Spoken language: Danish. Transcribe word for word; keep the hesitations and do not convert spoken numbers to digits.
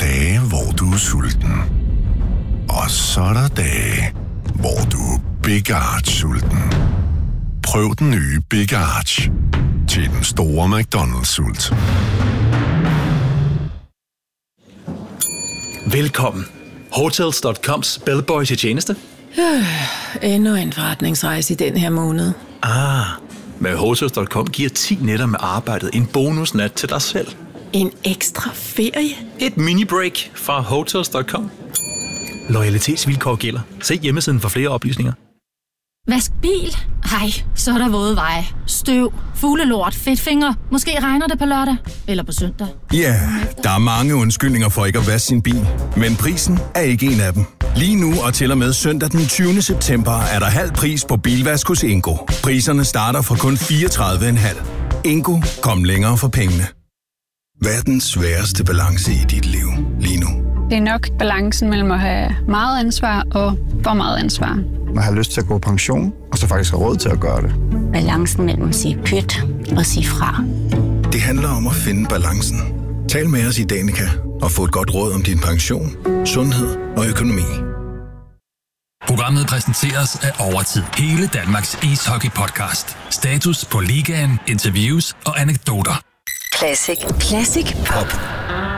dage, hvor du er sulten. Og så er der dage, hvor du er Big Arch-sulten. Prøv den nye Big Arch til den store McDonald's-sult. Velkommen. Hotels punktum coms bellboys i tjeneste. Øh, endnu en forretningsrejse i den her måned. Ah, med Hotels punktum com giver ti nætter med arbejdet en bonusnat til dig selv. En ekstra ferie? Et mini-break fra Hotels punktum com. Loyalitetsvilkår gælder. Se hjemmesiden for flere oplysninger. Vask bil? Ej, så er der våde veje. Støv, fuglelort, fedtfinger. Måske regner det på lørdag. Eller på søndag. Ja, yeah, der er mange undskyldninger for ikke at vaske sin bil. Men prisen er ikke en af dem. Lige nu og til og med søndag den tyvende september er der halv pris på bilvask hos Ingo. Priserne starter fra kun fireogtredive komma fem. Ingo, kom længere for pengene. Hvad er den sværeste balance i dit liv lige nu? Det er nok balancen mellem at have meget ansvar og for meget ansvar. Man har lyst til at gå på pension, og så faktisk har råd til at gøre det. Balancen mellem at sige pyt og sige fra. Det handler om at finde balancen. Tal med os i Danica og få et godt råd om din pension, sundhed og økonomi. Programmet præsenteres af Overtid. Hele Danmarks ishockey-podcast. Status på ligaen, interviews og anekdoter. Classic. Classic Pop.